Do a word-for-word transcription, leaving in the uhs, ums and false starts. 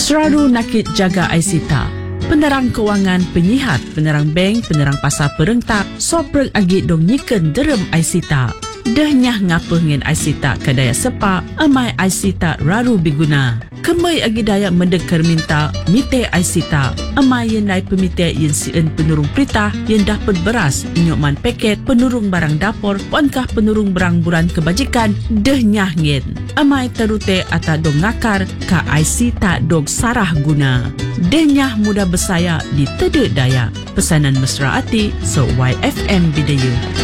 Selalu nakit jaga Aisita. Penerang kewangan, penyihat, penerang bank, penerang pasar perentak, soprek agit dong nyiken derem Aisita. Dahnyah ngapa ngen Aisita kadaya sepak, amai Aisita raru biguna. Kemai agi daya mendekar minta, mite Aisita. Amai yang nai pemite yang sien penurung perintah, yang dapat beras, inyokman paket, penurung barang dapur, puankah penurung barang buran kebajikan, dahnyah ngen. Amai terute ata dong ngakar, ka Aisita dong sarah guna. Dahnyah mudah bersaya di tedek daya. Pesanan mesra hati, so Y F M Bidayuh.